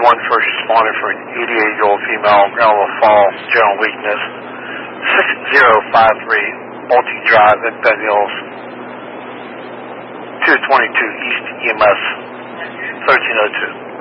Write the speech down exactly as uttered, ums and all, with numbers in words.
one first responder for an eighty-eight-year-old female, ground level fall, general weakness. six zero five three Multi Drive at Ben Hills. two twenty-two East E M S, thirteen oh two.